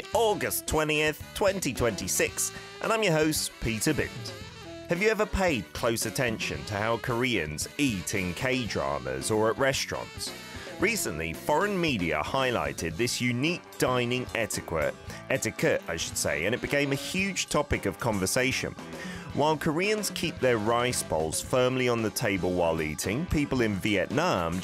August 20th, 2026, and I'm your host, Peter Bint. Have you ever paid close attention to how Koreans eat in K-dramas or at restaurants? Recently, foreign media highlighted this unique dining etiquette, and it became a huge topic of conversation. While Koreans keep their rice bowls firmly on the table while eating, people in Vietnam